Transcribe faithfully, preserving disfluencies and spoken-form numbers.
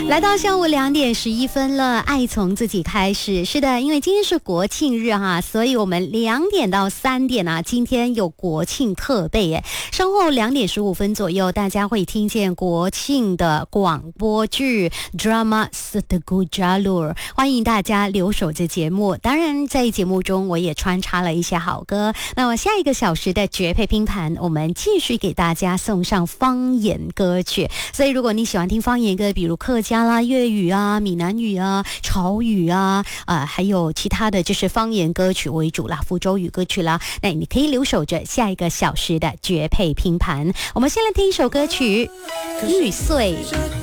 来到下午两点十一分了，爱从自己开始。是的，因为今天是国庆日哈，所以我们两点到三点啊，今天有国庆特备耶。稍后两点十五分左右，大家会听见国庆的广播剧 Drama Seteku Jalur， 欢迎大家留守这节目。当然，在节目中我也穿插了一些好歌。那么下一个小时的绝配拼盘，我们继续给大家送上方言歌曲。所以，如果你喜欢听方言歌，比如客家啦、粤语啊、闽南语啊、潮语啊，呃，还有其他的就是方言歌曲为主啦，福州语歌曲啦，那你可以留守着下一个小时的绝配拼盘。我们先来听一首歌曲《玉碎》。